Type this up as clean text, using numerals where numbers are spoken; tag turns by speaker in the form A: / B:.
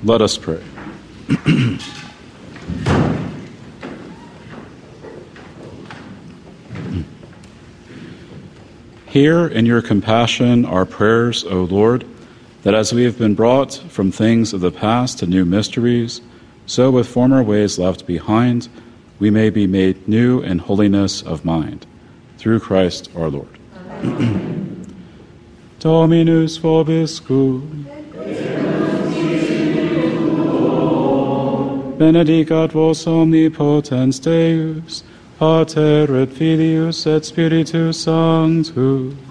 A: Let us pray. Hear in your compassion our prayers, O Lord, that as we have been brought from things of the past to new mysteries, so with former ways left behind, we may be made new in holiness of mind. Through Christ our Lord. Dominus vobiscum. Benedicat vos omnipotens Deus, Pater et Filius et Spiritus Sanctus.